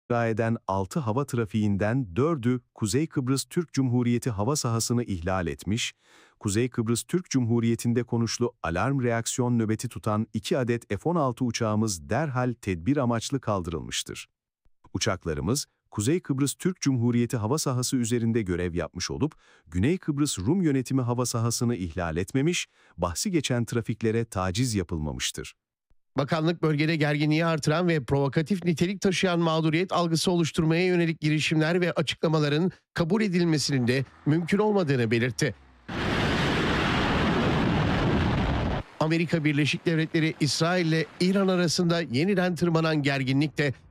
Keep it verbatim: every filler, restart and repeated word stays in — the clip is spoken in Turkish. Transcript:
eden altı hava trafiğinden dördü Kuzey Kıbrıs Türk Cumhuriyeti hava sahasını ihlal etmiş, Kuzey Kıbrıs Türk Cumhuriyeti'nde konuşlu alarm reaksiyon nöbeti tutan iki adet F on altı uçağımız derhal tedbir amaçlı kaldırılmıştır. Uçaklarımız, Kuzey Kıbrıs Türk Cumhuriyeti hava sahası üzerinde görev yapmış olup, Güney Kıbrıs Rum Yönetimi hava sahasını ihlal etmemiş, bahsi geçen trafiklere taciz yapılmamıştır. Bakanlık bölgede gerginliği artıran ve provokatif nitelik taşıyan mağduriyet algısı oluşturmaya yönelik girişimler ve açıklamaların kabul edilmesinin de mümkün olmadığını belirtti. Amerika Birleşik Devletleri İsrail ile İran arasında yeniden tırmanan gerginlik de